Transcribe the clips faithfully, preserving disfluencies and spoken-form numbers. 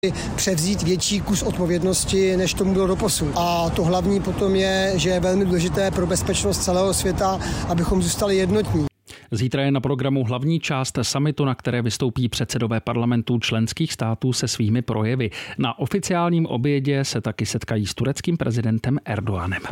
převzít větší kus odpovědnosti, než tomu bylo doposud. A to hlavní potom je, že je velmi důležité pro bezpečnost celého světa, abychom zůstali jednotní. Zítra je na programu hlavní část summitu, na které vystoupí předsedové parlamentů členských států se svými projevy. Na oficiálním obědě se taky setkají s tureckým prezidentem Erdoganem.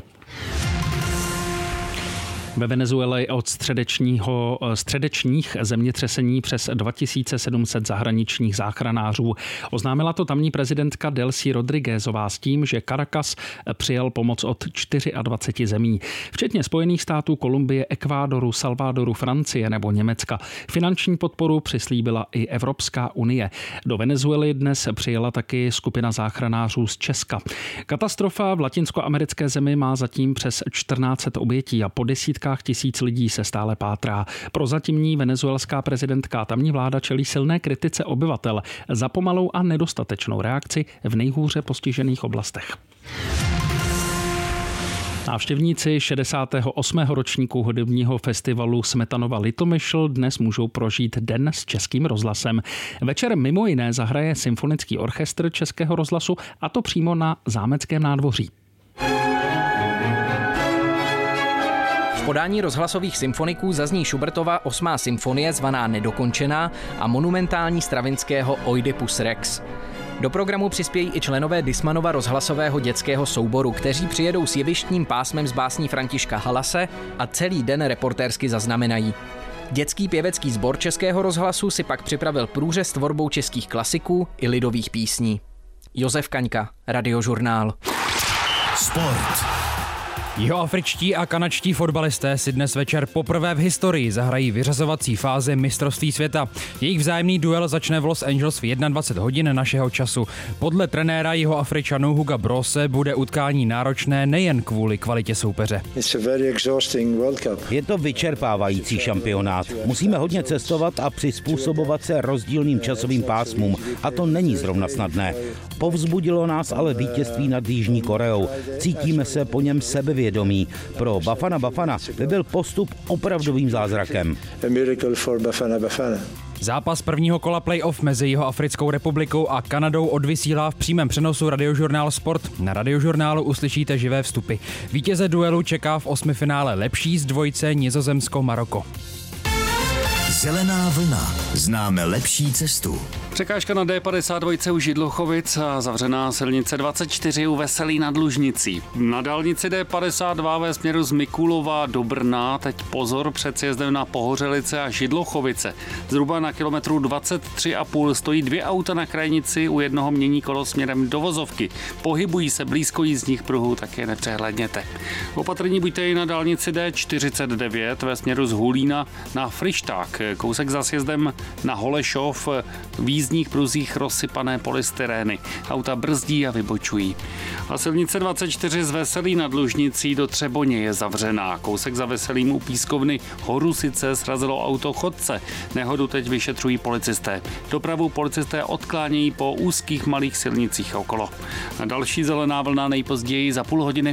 Ve Venezuele od středečního, středečních zemětřesení přes dva tisíce sedm set zahraničních záchranářů. Oznámila to tamní prezidentka Delcy Rodriguezová s tím, že Caracas přijal pomoc od dvaceti čtyř zemí, včetně Spojených států, Kolumbie, Ekvádoru, Salvadoru, Francie nebo Německa. Finanční podporu přislíbila i Evropská unie. Do Venezuely dnes přijela taky skupina záchranářů z Česka. Katastrofa v latinskoamerické zemi má zatím přes čtrnáct set obětí a po desítkách tisíc lidí se stále pátrá. Prozatímní venezuelská prezidentka a tamní vláda čelí silné kritice obyvatel za pomalou a nedostatečnou reakci v nejhůře postižených oblastech. Návštěvníci šedesátého osmého ročníku hudebního festivalu Smetanova Litomyšl dnes můžou prožít den s Českým rozhlasem. Večer mimo jiné zahraje symfonický orchestr Českého rozhlasu, a to přímo na Zámeckém nádvoří. V podání rozhlasových symfoniků zazní Schubertova osmá symfonie zvaná Nedokončená a monumentální Stravinského Oidipus Rex. Do programu přispějí i členové Dismanova rozhlasového dětského souboru, kteří přijedou s jevištním pásmem z básní Františka Halase a celý den reportérsky zaznamenají. Dětský pěvecký sbor Českého rozhlasu si pak připravil průřez tvorbou českých klasiků i lidových písní. Josef Kaňka, Radiožurnál. Sport. Jihoafričtí a kanadští fotbalisté si dnes večer poprvé v historii zahrají vyřazovací fázi mistrovství světa. Jejich vzájemný duel začne v Los Angeles v dvacet jedna hodin našeho času. Podle trenéra Jihoafričanů Huga Brose bude utkání náročné nejen kvůli kvalitě soupeře. Je to vyčerpávající šampionát. Musíme hodně cestovat a přizpůsobovat se rozdílným časovým pásmům a to není zrovna snadné. Povzbudilo nás ale vítězství nad Jižní Koreou. Cítíme se po něm sebevědomí. Pro Bafana Bafana by byl postup opravdovým zázrakem. Zápas prvního kola playoff mezi Jihoafrickou republikou a Kanadou odvysílá v přímém přenosu Radiožurnál Sport. Na Radiožurnálu uslyšíte živé vstupy. Vítěze duelu čeká v osmifinále lepší z dvojice Nizozemsko-Maroko. Zelená vlna. Známe lepší cestu. Překážka na D padesát dva u Židlochovic a zavřená silnice dvacet čtyři u Veselí nad Lužnicí. Na dálnici D padesát dva ve směru z Mikulova do Brna teď pozor před sjezdem na Pohořelice a Židlochovice. Zhruba na kilometru dvacet tři a půl stojí dvě auta na krajnici, u jednoho mění kolo směrem do vozovky. Pohybují se blízko jízdních pruhů, tak je nepřehlédněte. Opatrní buďte i na dálnici D čtyřicet devět ve směru z Hulína na Frišták. Kousek za sjezdem na Holešov, v jízdních pruzích rozsypané polystyrény. Auta brzdí a vybočují. A silnice dvacet čtyři z Veselí nad Lužnicí do Třeboně je zavřená. Kousek za Veselým u pískovny Horusice srazilo auto chodce. Nehodu teď vyšetřují policisté. Dopravu policisté odklánějí po úzkých malých silnicích okolo. A další zelená vlna nejpozději za půl hodiny.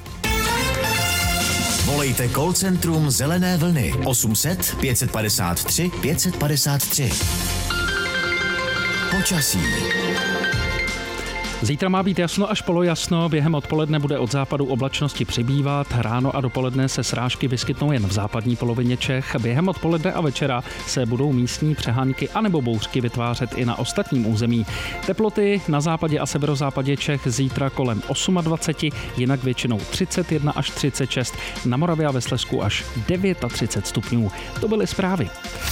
Volejte call centrum Zelené vlny osm set pět padesát tři pět padesát tři. Počasí. Zítra má být jasno až polojasno, během odpoledne bude od západu oblačnosti přibývat, ráno a dopoledne se srážky vyskytnou jen v západní polovině Čech, během odpoledne a večera se budou místní přehánky anebo bouřky vytvářet i na ostatním území. Teploty na západě a severozápadě Čech zítra kolem dvacet osm, jinak většinou třicet jedna až třicet šest, na Moravě a ve Slezsku až třicet devět stupňů. To byly zprávy.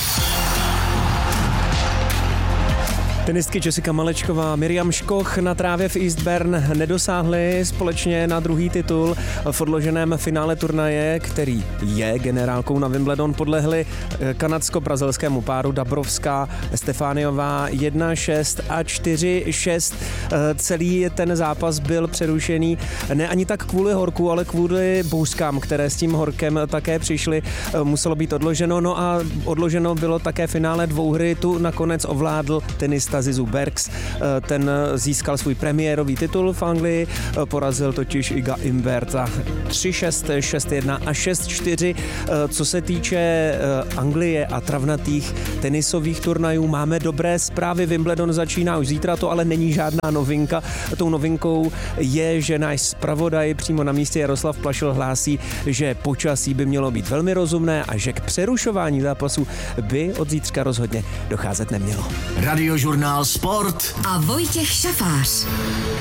Tenistky Jessica Malečková a Miriam Škoch na trávě v Eastbourne nedosáhly společně na druhý titul. V odloženém finále turnaje, který je generálkou na Wimbledon, podlehly kanadsko-brazilskému páru Dabrowská Stefániová jedna šest a čtyři šest. Celý ten zápas byl přerušený ne ani tak kvůli horku, ale kvůli bouřkám, které s tím horkem také přišly. Muselo být odloženo, no a odloženo bylo také finále dvouhry. Tu nakonec ovládl tenista fotbalista Zizu Bergs. Ten získal svůj premiérový titul v Anglii, porazil totiž Iga Imberta tři šest, šest jedna a šest čtyři. Co se týče Anglie a travnatých tenisových turnajů, máme dobré zprávy. Wimbledon začíná už zítra, to ale není žádná novinka. Tou novinkou je, že náš zpravodaj přímo na místě Jaroslav Plašil hlásí, že počasí by mělo být velmi rozumné a že k přerušování zápasu by od zítřka rozhodně docházet nemělo. Radiožurnál Sport a Vojtěch Šafář.